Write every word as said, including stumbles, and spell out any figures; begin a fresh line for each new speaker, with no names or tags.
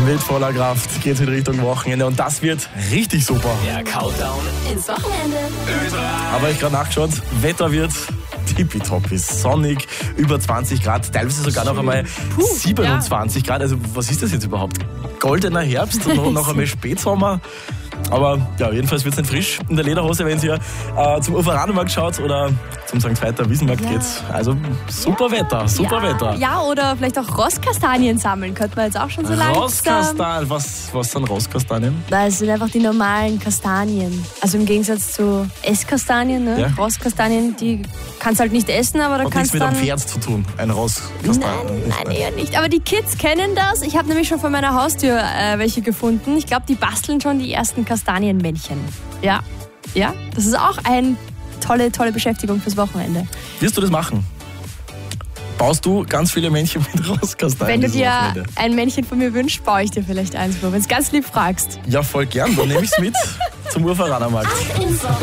Mit voller Kraft geht's in Richtung Wochenende und das wird richtig super.
Der Countdown
ins Wochenende.
Aber ich gerade nachgeschaut, Wetter wird tippitoppi, sonnig, über zwanzig Grad, teilweise sogar noch einmal
Puh,
siebenundzwanzig Grad. Also was ist das jetzt überhaupt? Goldener Herbst und noch, noch einmal Spätsommer. Aber ja, jedenfalls wird es nicht frisch in der Lederhose, wenn ihr äh, zum Uferanermarkt schaut oder zum Sankt Veiter Wiesenmarkt
Ja.
geht. Also super Wetter, super
ja,
Wetter.
Ja, oder vielleicht auch Rostkastanien sammeln, könnte man jetzt auch schon so langsam.
Rostkastanien, was, was sind Rostkastanien?
Das sind einfach die normalen Kastanien. Also im Gegensatz zu Esskastanien, ne?
Ja.
Rostkastanien, die kannst halt nicht essen, aber da
Hat nichts
kannst
mit
dann...
einem Pferd zu tun, ein Rostkastan.
Nein, nein, eher nicht. Aber die Kids kennen das. Ich habe nämlich schon vor meiner Haustür äh, welche gefunden. Ich glaube, die basteln schon die ersten Kastanienmännchen. Ja, ja. Das ist auch eine tolle, tolle Beschäftigung fürs Wochenende.
Wirst du das machen? Baust du ganz viele Männchen mit Rostkastanien?
Wenn du
dieses
dir
Wochenende?
ein Männchen von mir wünschst, baue ich dir vielleicht eins vor, wenn du es ganz lieb fragst.
Ja, voll gern, dann nehme ich es mit zum Uferanermarkt.
Ins Wochenende.